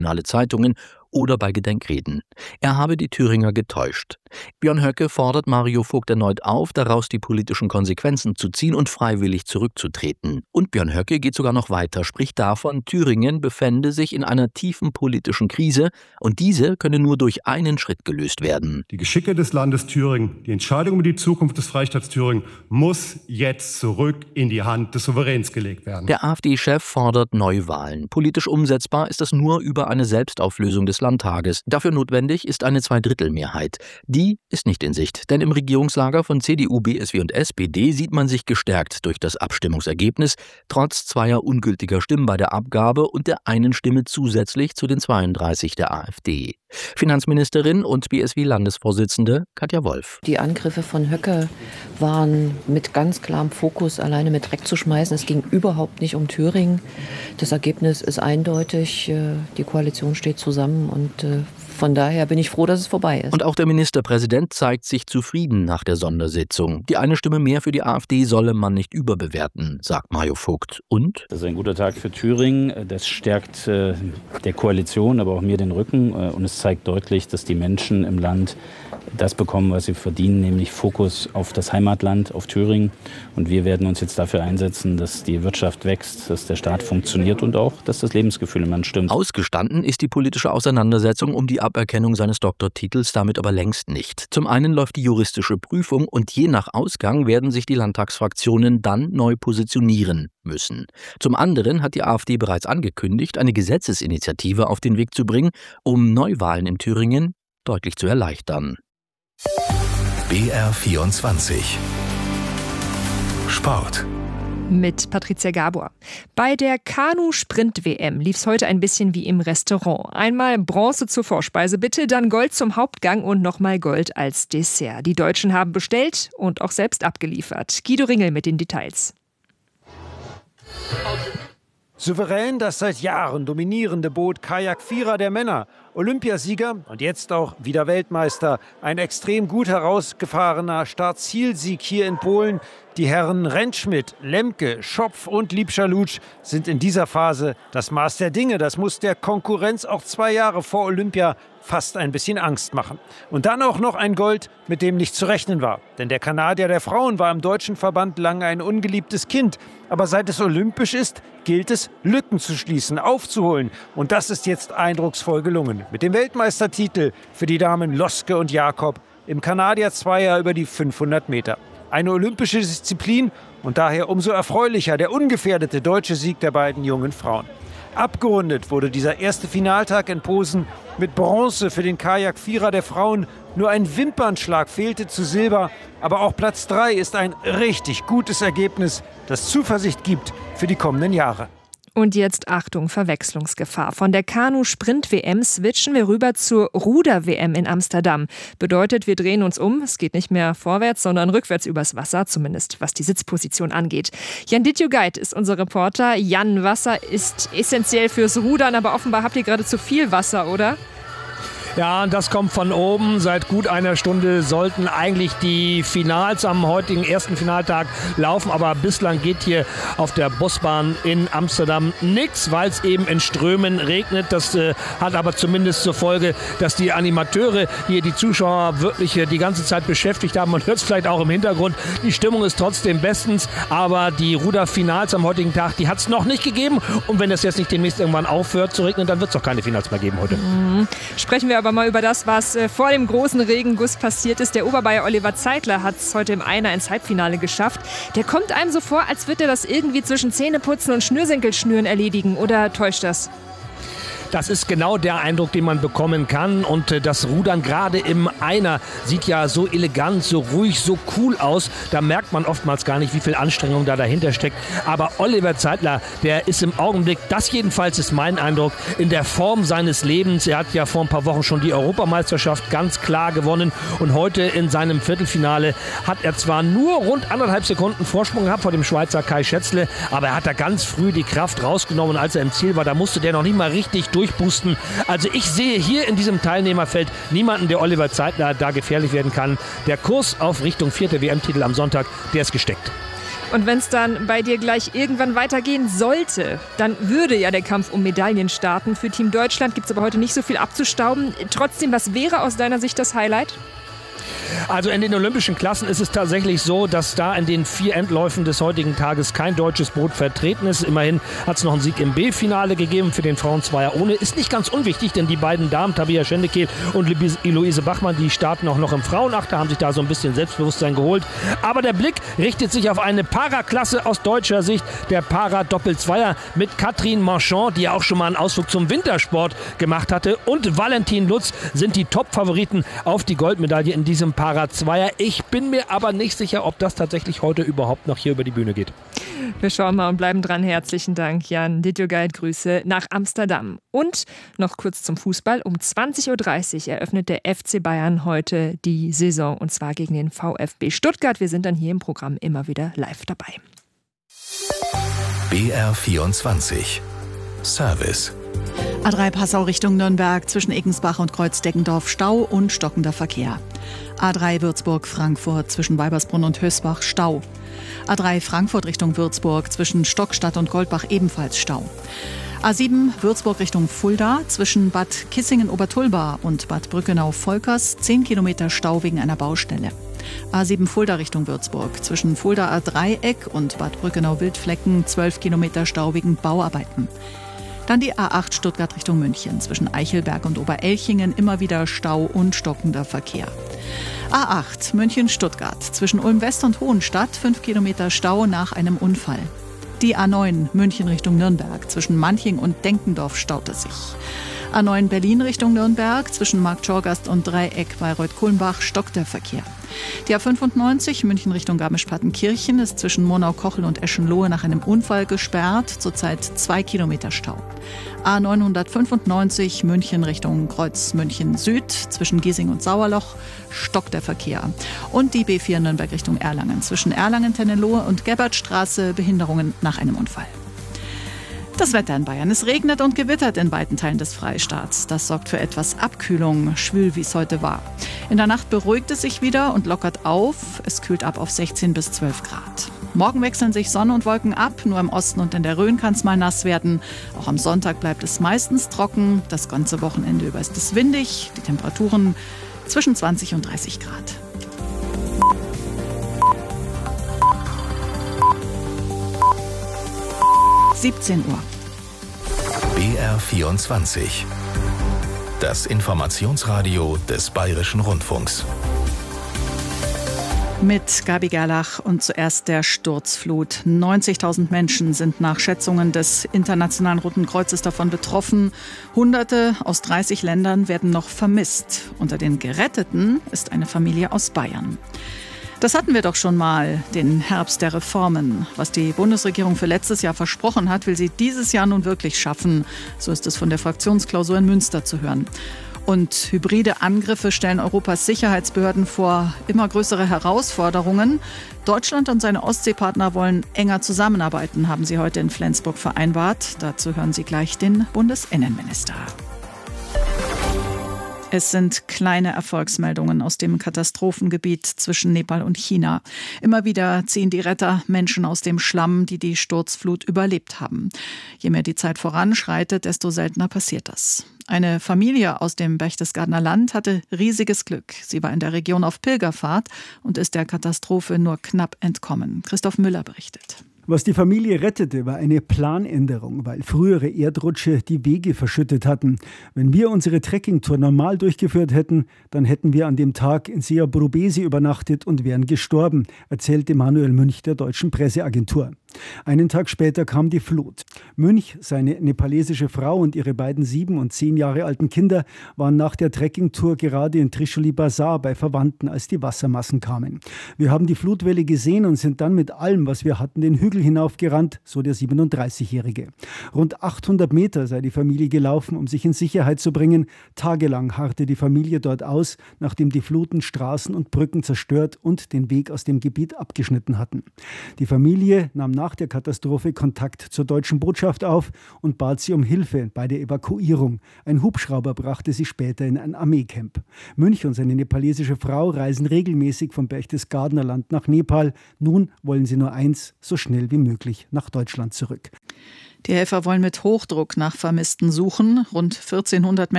internationale Zeitungen oder bei Gedenkreden. Er habe die Thüringer getäuscht. Björn Höcke fordert Mario Vogt erneut auf, daraus die politischen Konsequenzen zu ziehen und freiwillig zurückzutreten. Und Björn Höcke geht sogar noch weiter, spricht davon, Thüringen befände sich in einer tiefen politischen Krise und diese könne nur durch einen Schritt gelöst werden. Die Geschicke des Landes Thüringen, die Entscheidung über die Zukunft des Freistaats Thüringen muss jetzt zurück in die Hand des Souveräns gelegt werden. Der AfD-Chef fordert Neuwahlen. Politisch umsetzbar ist das nur über eine Selbstauflösung des Landtages. Dafür notwendig ist eine Zweidrittelmehrheit. Die ist nicht in Sicht, denn im Regierungslager von CDU, BSW und SPD sieht man sich gestärkt durch das Abstimmungsergebnis, trotz zweier ungültiger Stimmen bei der Abgabe und der einen Stimme zusätzlich zu den 32 der AfD. Finanzministerin und BSW-Landesvorsitzende Katja Wolf. Die Angriffe von Höcke waren mit ganz klarem Fokus, alleine mit Dreck zu schmeißen. Es ging überhaupt nicht um Thüringen. Das Ergebnis ist eindeutig. Die Koalition steht zusammen und von daher bin ich froh, dass es vorbei ist. Und auch der Ministerpräsident zeigt sich zufrieden nach der Sondersitzung. Die eine Stimme mehr für die AfD solle man nicht überbewerten, sagt Mario Vogt. Und? Das ist ein guter Tag für Thüringen. Das stärkt der Koalition, aber auch mir den Rücken. Und es zeigt deutlich, dass die Menschen im Land das bekommen, was sie verdienen, nämlich Fokus auf das Heimatland, auf Thüringen. Und wir werden uns jetzt dafür einsetzen, dass die Wirtschaft wächst, dass der Staat funktioniert und auch, dass das Lebensgefühl im Land stimmt. Ausgestanden ist die politische Auseinandersetzung um die Aberkennung seines Doktortitels damit aber längst nicht. Zum einen läuft die juristische Prüfung und je nach Ausgang werden sich die Landtagsfraktionen dann neu positionieren müssen. Zum anderen hat die AfD bereits angekündigt, eine Gesetzesinitiative auf den Weg zu bringen, um Neuwahlen in Thüringen deutlich zu erleichtern. BR24 Sport mit Patricia Gabor. Bei der Kanu-Sprint-WM lief es heute ein bisschen wie im Restaurant. Einmal Bronze zur Vorspeise bitte, dann Gold zum Hauptgang und nochmal Gold als Dessert. Die Deutschen haben bestellt und auch selbst abgeliefert. Guido Ringel mit den Details. Souverän das seit Jahren dominierende Boot Kajak-Vierer der Männer. Olympiasieger und jetzt auch wieder Weltmeister. Ein extrem gut herausgefahrener Start-Ziel-Sieg hier in Polen. Die Herren Rentschmidt, Lemke, Schopf und Liebscher-Lutsch sind in dieser Phase das Maß der Dinge. Das muss der Konkurrenz auch 2 Jahre vor Olympia fast ein bisschen Angst machen. Und dann auch noch ein Gold, mit dem nicht zu rechnen war. Denn der Kanadier der Frauen war im deutschen Verband lange ein ungeliebtes Kind. Aber seit es olympisch ist, gilt es, Lücken zu schließen, aufzuholen. Und das ist jetzt eindrucksvoll gelungen. Mit dem Weltmeistertitel für die Damen Loske und Jakob im Kanadier-Zweier über die 500 Meter. Eine olympische Disziplin und daher umso erfreulicher der ungefährdete deutsche Sieg der beiden jungen Frauen. Abgerundet wurde dieser erste Finaltag in Posen mit Bronze für den Kajak-Vierer der Frauen. Nur ein Wimpernschlag fehlte zu Silber, aber auch Platz 3 ist ein richtig gutes Ergebnis, das Zuversicht gibt für die kommenden Jahre. Und jetzt Achtung, Verwechslungsgefahr. Von der Kanu-Sprint-WM switchen wir rüber zur Ruder-WM in Amsterdam. Bedeutet, wir drehen uns um. Es geht nicht mehr vorwärts, sondern rückwärts übers Wasser, zumindest was die Sitzposition angeht. Jan Ditjugait ist unser Reporter. Jan, Wasser ist essentiell fürs Rudern, aber offenbar habt ihr gerade zu viel Wasser, oder? Ja, das kommt von oben. Seit gut einer Stunde sollten eigentlich die Finals am heutigen ersten Finaltag laufen. Aber bislang geht hier auf der Busbahn in Amsterdam nichts, weil es eben in Strömen regnet. Das hat aber zumindest zur Folge, dass die Animateure hier die Zuschauer wirklich die ganze Zeit beschäftigt haben. Man hört es vielleicht auch im Hintergrund. Die Stimmung ist trotzdem bestens. Aber die Ruderfinals am heutigen Tag, die hat es noch nicht gegeben. Und wenn das jetzt nicht demnächst irgendwann aufhört zu regnen, dann wird es auch keine Finals mehr geben heute. Sprechen wir aber mal über das, was vor dem großen Regenguss passiert ist. Der Oberbayer Oliver Zeitler hat es heute im Einer ins Halbfinale geschafft. Der kommt einem so vor, als würde er das irgendwie zwischen Zähneputzen und Schnürsenkelschnüren erledigen. Oder täuscht das? Das ist genau der Eindruck, den man bekommen kann. Und das Rudern gerade im Einer sieht ja so elegant, so ruhig, so cool aus. Da merkt man oftmals gar nicht, wie viel Anstrengung da dahinter steckt. Aber Oliver Zeitler, der ist im Augenblick, das jedenfalls ist mein Eindruck, in der Form seines Lebens. Er hat ja vor ein paar Wochen schon die Europameisterschaft ganz klar gewonnen. Und heute in seinem Viertelfinale hat er zwar nur rund 1,5 Sekunden Vorsprung gehabt vor dem Schweizer Kai Schätzle, aber er hat da ganz früh die Kraft rausgenommen. Als er im Ziel war, da musste der noch nicht mal richtig durchboosten. Also ich sehe hier in diesem Teilnehmerfeld niemanden, der Oliver Zeitler da gefährlich werden kann. Der Kurs auf Richtung 4. WM-Titel am Sonntag, der ist gesteckt. Und wenn es dann bei dir gleich irgendwann weitergehen sollte, dann würde ja der Kampf um Medaillen starten. Für Team Deutschland gibt es aber heute nicht so viel abzustauben. Trotzdem, was wäre aus deiner Sicht das Highlight? Also in den olympischen Klassen ist es tatsächlich so, dass da in den 4 Endläufen des heutigen Tages kein deutsches Boot vertreten ist. Immerhin hat es noch einen Sieg im B-Finale gegeben für den Frauenzweier ohne. Ist nicht ganz unwichtig, denn die beiden Damen, Tabea Schendeke und Luise Bachmann, die starten auch noch im Frauenachter, haben sich da so ein bisschen Selbstbewusstsein geholt. Aber der Blick richtet sich auf eine Paraklasse aus deutscher Sicht, der Para-Doppelzweier mit Katrin Marchand, die ja auch schon mal einen Ausflug zum Wintersport gemacht hatte, und Valentin Lutz sind die Top-Favoriten auf die Goldmedaille in diesem Para-Zweier. Ich bin mir aber nicht sicher, ob das tatsächlich heute überhaupt noch hier über die Bühne geht. Wir schauen mal und bleiben dran. Herzlichen Dank, Jan Ditjogait. Grüße nach Amsterdam. Und noch kurz zum Fußball. Um 20.30 Uhr eröffnet der FC Bayern heute die Saison, und zwar gegen den VfB Stuttgart. Wir sind dann hier im Programm immer wieder live dabei. BR24 Service. A3 Passau Richtung Nürnberg, zwischen Eggensbach und Kreuz-Deggendorf Stau und stockender Verkehr. A3 Würzburg-Frankfurt, zwischen Weibersbrunn und Hösbach Stau. A3 Frankfurt Richtung Würzburg, zwischen Stockstadt und Goldbach ebenfalls Stau. A7 Würzburg Richtung Fulda, zwischen Bad Kissingen-Obertulba und Bad Brückenau-Volkers 10 Kilometer Stau wegen einer Baustelle. A7 Fulda Richtung Würzburg, zwischen Fulda A-Dreieck und Bad Brückenau-Wildflecken 12 Kilometer Stau wegen Bauarbeiten. Dann die A8 Stuttgart Richtung München, zwischen Eichelberg und Oberelchingen immer wieder Stau und stockender Verkehr. A8 München-Stuttgart, zwischen Ulm-West und Hohenstadt 5 Kilometer Stau nach einem Unfall. Die A9 München Richtung Nürnberg, zwischen Manching und Denkendorf staut es sich. A9 Berlin Richtung Nürnberg, zwischen Marktschorgast und Dreieck bei Reuth-Kulmbach stockt der Verkehr. Die A95 München Richtung Garmisch-Partenkirchen ist zwischen Monau-Kochel und Eschenlohe nach einem Unfall gesperrt, zurzeit 2 Kilometer Stau. A995 München Richtung Kreuz München Süd, zwischen Giesing und Sauerloch stockt der Verkehr. Und die B4 Nürnberg Richtung Erlangen, zwischen Erlangen-Tennelohe und Gebhardtstraße Behinderungen nach einem Unfall. Das Wetter in Bayern. Es regnet und gewittert in weiten Teilen des Freistaats. Das sorgt für etwas Abkühlung, schwül wie es heute war. In der Nacht beruhigt es sich wieder und lockert auf. Es kühlt ab auf 16 bis 12 Grad. Morgen wechseln sich Sonne und Wolken ab. Nur im Osten und in der Rhön kann es mal nass werden. Auch am Sonntag bleibt es meistens trocken. Das ganze Wochenende über ist es windig. Die Temperaturen zwischen 20 und 30 Grad. (17 Uhr). BR24. Das Informationsradio des Bayerischen Rundfunks. Mit Gabi Gerlach und zuerst der Sturzflut. 90.000 Menschen sind nach Schätzungen des Internationalen Roten Kreuzes davon betroffen. Hunderte aus 30 Ländern werden noch vermisst. Unter den Geretteten ist eine Familie aus Bayern. Das hatten wir doch schon mal, den Herbst der Reformen. Was die Bundesregierung für letztes Jahr versprochen hat, will sie dieses Jahr nun wirklich schaffen. So ist es von der Fraktionsklausur in Münster zu hören. Und hybride Angriffe stellen Europas Sicherheitsbehörden vor immer größere Herausforderungen. Deutschland und seine Ostseepartner wollen enger zusammenarbeiten, haben sie heute in Flensburg vereinbart. Dazu hören Sie gleich den Bundesinnenminister. Es sind kleine Erfolgsmeldungen aus dem Katastrophengebiet zwischen Nepal und China. Immer wieder ziehen die Retter Menschen aus dem Schlamm, die die Sturzflut überlebt haben. Je mehr die Zeit voranschreitet, desto seltener passiert das. Eine Familie aus dem Berchtesgadener Land hatte riesiges Glück. Sie war in der Region auf Pilgerfahrt und ist der Katastrophe nur knapp entkommen. Christoph Müller berichtet. Was die Familie rettete, war eine Planänderung, weil frühere Erdrutsche die Wege verschüttet hatten. Wenn wir unsere Trekkingtour normal durchgeführt hätten, dann hätten wir an dem Tag in Seabrubesi übernachtet und wären gestorben, erzählte Manuel Münch der deutschen Presseagentur. Einen Tag später kam die Flut. Münch, seine nepalesische Frau und ihre beiden 7 und 10 Jahre alten Kinder waren nach der Trekkingtour gerade in Trishuli Bazar bei Verwandten, als die Wassermassen kamen. Wir haben die Flutwelle gesehen und sind dann mit allem, was wir hatten, den Hügel hinaufgerannt, so der 37-Jährige. Rund 800 Meter sei die Familie gelaufen, um sich in Sicherheit zu bringen. Tagelang harrte die Familie dort aus, nachdem die Fluten Straßen und Brücken zerstört und den Weg aus dem Gebiet abgeschnitten hatten. Die Familie nahm nach der Katastrophe Kontakt zur deutschen Botschaft auf und bat sie um Hilfe bei der Evakuierung. Ein Hubschrauber brachte sie später in ein Armeecamp. Münch und seine nepalesische Frau reisen regelmäßig vom Berchtesgadener Land nach Nepal. Nun wollen sie nur eins, so schnell wie möglich nach Deutschland zurück. Die Helfer wollen mit Hochdruck nach Vermissten suchen. Rund 1400